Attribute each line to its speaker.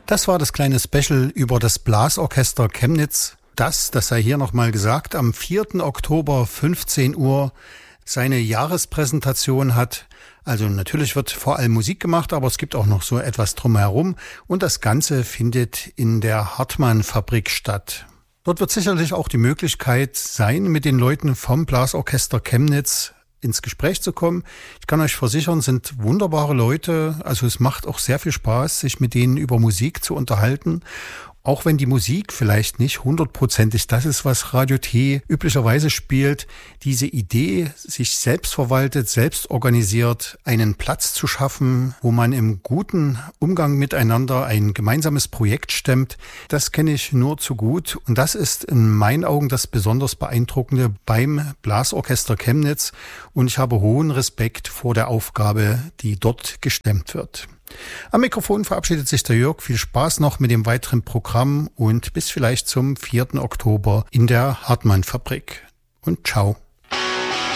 Speaker 1: Das war das kleine Special über das Blasorchester Chemnitz, das sei hier nochmal gesagt, am 4. Oktober 15 Uhr seine Jahrespräsentation hat. Also natürlich wird vor allem Musik gemacht, aber es gibt auch noch so etwas drumherum und das Ganze findet in der Hartmann-Fabrik statt. Dort wird sicherlich auch die Möglichkeit sein, mit den Leuten vom Blasorchester Chemnitz ins Gespräch zu kommen. Ich kann euch versichern, sind wunderbare Leute. Also es macht auch sehr viel Spaß, sich mit denen über Musik zu unterhalten. Auch wenn die Musik vielleicht nicht 100%ig das ist, was Radio T üblicherweise spielt, diese Idee, sich selbst verwaltet, selbst organisiert, einen Platz zu schaffen, wo man im guten Umgang miteinander ein gemeinsames Projekt stemmt, das kenne ich nur zu gut. Und das ist in meinen Augen das besonders Beeindruckende beim Blasorchester Chemnitz. Und ich habe hohen Respekt vor der Aufgabe, die dort gestemmt wird. Am Mikrofon verabschiedet sich der Jörg. Viel Spaß noch mit dem weiteren Programm und bis vielleicht zum 4. Oktober in der Hartmann-Fabrik. Und ciao.